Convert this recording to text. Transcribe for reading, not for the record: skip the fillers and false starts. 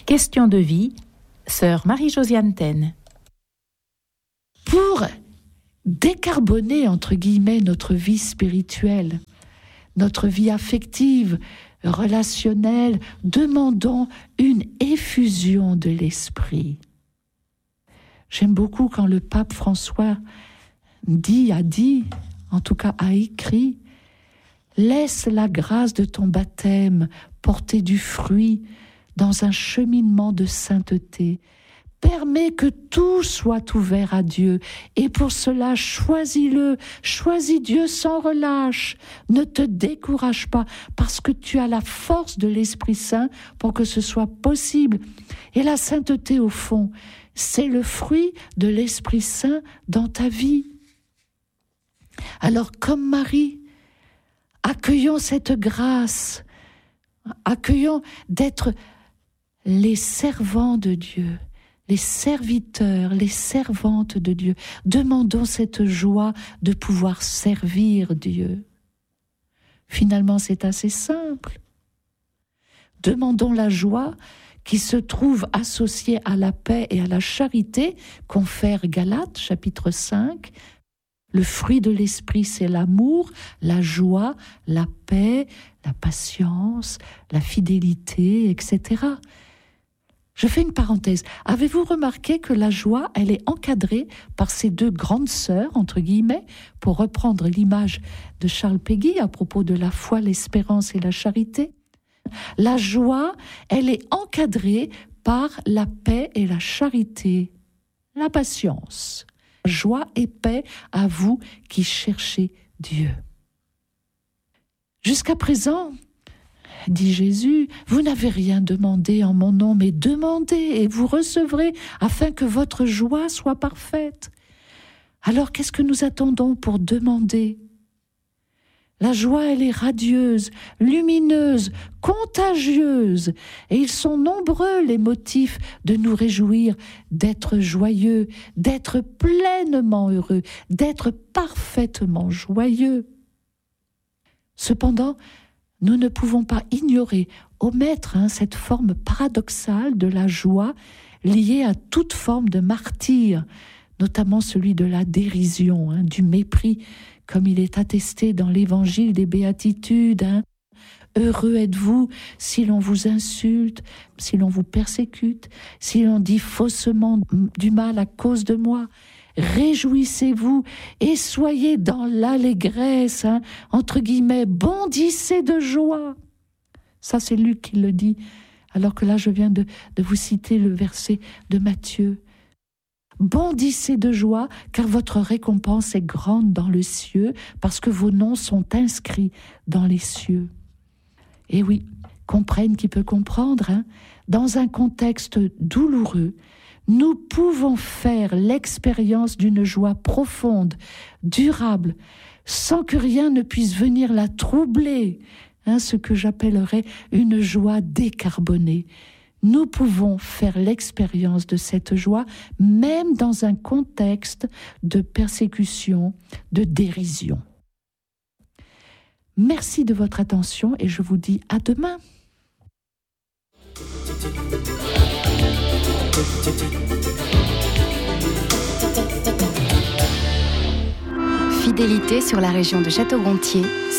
Question de vie, sœur Marie-Josiane Taine. Pour décarboner, entre guillemets, notre vie spirituelle, notre vie affective, relationnelle, demandons une effusion de l'esprit. J'aime beaucoup quand le pape François a dit, en tout cas a écrit, « Laisse la grâce de ton baptême porter du fruit dans un cheminement de sainteté. Permets que tout soit ouvert à Dieu. Et pour cela, choisis-le. Choisis Dieu sans relâche. Ne te décourage pas parce que tu as la force de l'Esprit Saint pour que ce soit possible. » Et la sainteté, au fond, c'est le fruit de l'Esprit Saint dans ta vie. Alors, comme Marie, accueillons cette grâce. Accueillons d'être les servants de Dieu, les serviteurs, les servantes de Dieu. Demandons cette joie de pouvoir servir Dieu. Finalement, c'est assez simple. Demandons la joie qui se trouve associée à la paix et à la charité, confère Galates, chapitre 5. Le fruit de l'esprit, c'est l'amour, la joie, la paix, la patience, la fidélité, etc. Je fais une parenthèse. Avez-vous remarqué que la joie, elle est encadrée par ces deux grandes sœurs, entre guillemets, pour reprendre l'image de Charles Péguy à propos de la foi, l'espérance et la charité? La joie, elle est encadrée par la paix et la charité, la patience. Joie et paix à vous qui cherchez Dieu. Jusqu'à présent, dit Jésus, vous n'avez rien demandé en mon nom, mais demandez et vous recevrez afin que votre joie soit parfaite. Alors qu'est-ce que nous attendons pour demander? La joie, elle est radieuse, lumineuse, contagieuse, et ils sont nombreux les motifs de nous réjouir, d'être joyeux, d'être pleinement heureux, d'être parfaitement joyeux. Cependant, nous ne pouvons pas ignorer, omettre cette forme paradoxale de la joie liée à toute forme de martyre, notamment celui de la dérision, du mépris, comme il est attesté dans l'évangile des béatitudes. Heureux êtes-vous si l'on vous insulte, si l'on vous persécute, si l'on dit faussement du mal à cause de moi. Réjouissez-vous et soyez dans l'allégresse, entre guillemets, bondissez de joie. Ça, c'est Luc qui le dit, alors que là, je viens de vous citer le verset de Matthieu. Bondissez de joie, car votre récompense est grande dans le ciel, parce que vos noms sont inscrits dans les cieux. Et oui, comprenne qui peut comprendre, dans un contexte douloureux, nous pouvons faire l'expérience d'une joie profonde, durable, sans que rien ne puisse venir la troubler, ce que j'appellerais une joie décarbonée. Nous pouvons faire l'expérience de cette joie, même dans un contexte de persécution, de dérision. Merci de votre attention et je vous dis à demain. Fidélité sur la région de Château-Gontier.